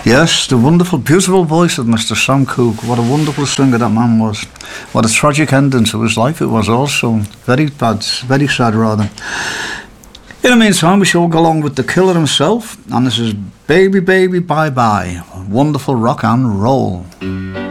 Yes, the wonderful, beautiful voice of Mr. Sam Cooke. What a wonderful singer that man was. What a tragic ending to his life it was also. Very bad, very sad rather. In the meantime, we shall go along with the killer himself, and this is Baby Baby Bye Bye. Wonderful rock and roll.